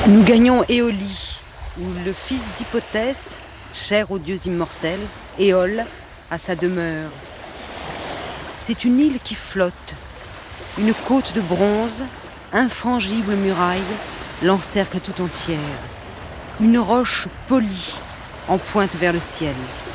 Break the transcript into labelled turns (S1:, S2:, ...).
S1: Nous gagnons Éolie, où le fils d'Hypothèse, cher aux dieux immortels, Éole, a sa demeure. C'est une île qui flotte, une côte de bronze, infrangible muraille, l'encercle tout entière. Une roche polie en pointe vers le ciel.